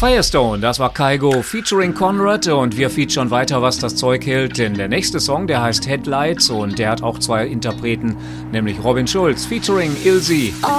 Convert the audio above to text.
Firestone, das war Kygo featuring Conrad und wir featuren weiter, was das Zeug hält, denn der nächste Song, der heißt Headlights und der hat auch 2 Interpreten, nämlich Robin Schulz featuring Ilse.